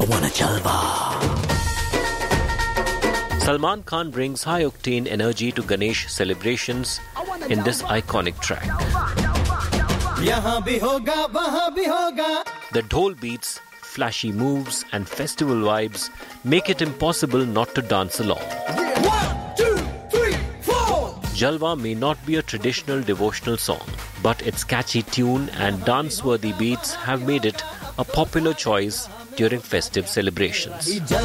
wanna jalwa. Salman Khan brings high-octane energy to Ganesh celebrations in this iconic track. Yahan bhi hoga, wahan bhi hoga. The dhol beats, flashy moves and festival vibes make it impossible not to dance along. 1, 2, 3, 4. Jalwa may not be a traditional devotional song, but its catchy tune and dance-worthy beats have made it a popular choice during festive celebrations.